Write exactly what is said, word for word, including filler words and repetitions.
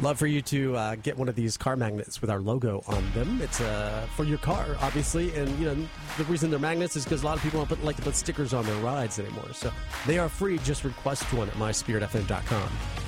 Love for you to uh, get one of these car magnets with our logo on them. It's uh, for your car, obviously, and you know the reason they're magnets is because a lot of people don't put, like to put stickers on their rides anymore. So they are free. Just request one at my spirit f m dot com.